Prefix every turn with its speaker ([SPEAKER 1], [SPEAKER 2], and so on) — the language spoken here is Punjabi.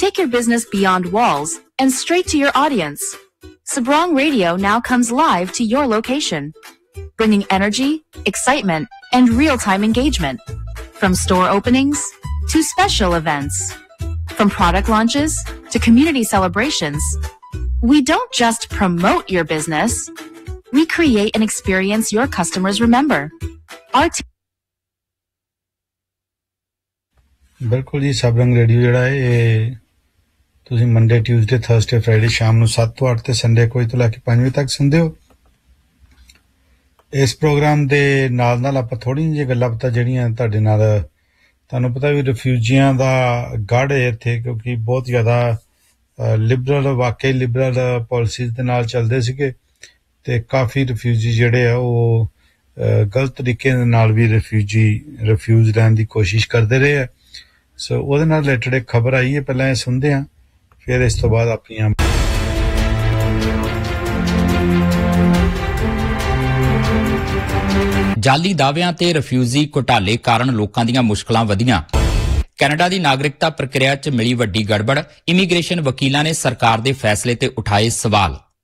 [SPEAKER 1] Take your business beyond walls and straight to your audience. Sabrong Radio now comes live to your location, bringing energy, excitement, and real-time engagement. From store openings to special events, from product launches to community celebrations, we don't just promote your business, we create an experience your customers remember.
[SPEAKER 2] ਬਿਲਕੁਲ ਜੀ ਸਬਰੰਗ ਰੇਡੀਓ ਜਿਹੜਾ ਹੈ ਇਹ ਤੁਸੀਂ ਮੰਡੇ ਟਿਊਜ਼ਡੇ ਥਰਸਡੇ ਫਰਾਈਡੇ ਸ਼ਾਮ ਨੂੰ 7 ਤੋਂ 8 ਤੇ ਸੰਡੇ ਕੋਈ ਤੋਂ ਲੈ ਕੇ 5 ਵਜੇ ਤੱਕ ਸੁਣਦੇ ਹੋ। ਇਸ ਪ੍ਰੋਗਰਾਮ ਦੇ ਨਾਲ ਆਪਾਂ ਥੋੜ੍ਹੀਆਂ ਜਿਹੀਆਂ ਗੱਲਾਂ ਪਤਾ ਜਿਹੜੀਆਂ ਤੁਹਾਡੇ ਨਾਲ ਤੁਹਾਨੂੰ ਪਤਾ ਵੀ ਰਿਫਿਊਜੀਆਂ ਦਾ ਗੜ੍ਹ ਹੈ ਇੱਥੇ ਕਿਉਂਕਿ ਬਹੁਤ ਜ਼ਿਆਦਾ ਲਿਬਰਲ ਵਾਕਈ ਲਿਬਰਲ ਪਾਲਿਸੀਜ਼ ਦੇ ਨਾਲ ਚੱਲਦੇ ਸੀਗੇ ਤੇ ਕਾਫੀ ਰਿਫਿਊਜੀ ਜਿਹੜੇ ਆ ਉਹ ਗਲਤ ਤਰੀਕੇ ਦੇ ਨਾਲ ਵੀ ਰਿਫਿਊਜ ਲੈਣ ਦੀ ਕੋਸ਼ਿਸ਼ ਕਰਦੇ ਰਹੇ ਆ। ਸੋ ਉਹਦੇ ਨਾਲ ਰਿਲੇਟਡ ਇੱਕ ਖਬਰ ਆਈ ਹੈ, ਪਹਿਲਾਂ ਇਹ ਸੁਣਦੇ ਹਾਂ ਫਿਰ ਇਸ ਤੋਂ ਬਾਅਦ ਆਪਣੀਆਂ
[SPEAKER 3] ਜਾਲੀ ਦਾਅਵਿਆਂ ਤੇ ਰਿਫਿਊਜੀ ਘੁਟਾਲੇ ਕਾਰਨ ਲੋਕਾਂ ਦੀਆਂ ਮੁਸ਼ਕਲਾਂ ਵਧੀਆਂ। ਕੈਨੇਡਾ ਦੀ ਨਾਗਰਿਕਤਾ ਪ੍ਰਕਿਰਿਆ 'ਚ ਮਿਲੀ ਵੱਡੀ ਗੜਬੜ। ਇਮੀਗ੍ਰੇਸ਼ਨ ਵਕੀਲਾਂ ਨੇ ਸਰਕਾਰ ਦੇ ਫੈਸਲੇ ਤੇ ਉਠਾਏ ਸਵਾਲ।